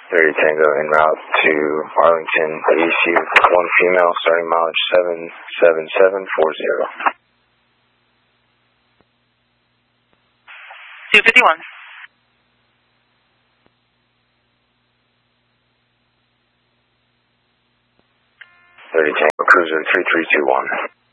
30 Tango en route to Arlington, ECU, 1 female, starting mileage 77740. 251. 30 Tango Cruiser 3321.